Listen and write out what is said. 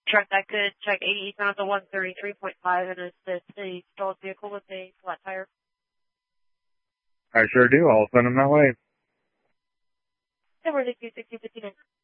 truck that could check 80 pounds of 133.5 and assist the stalled vehicle with a flat tire? I sure do. I'll send them that way. And we're the Q6059.